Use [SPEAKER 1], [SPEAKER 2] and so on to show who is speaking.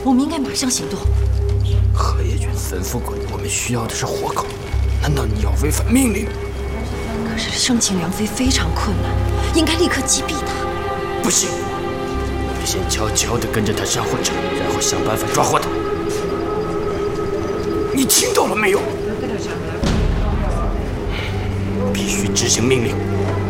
[SPEAKER 1] 我们应该马上行动。
[SPEAKER 2] 荷叶郡森富贵，我们需要的是活口，难道你要违反命令？
[SPEAKER 1] 可是生擒梁妃非常困难，应该立刻击毙他。
[SPEAKER 2] 不行，我们先悄悄地跟着他上火车，然后想办法抓获他。你听到了没有？必须执行命令。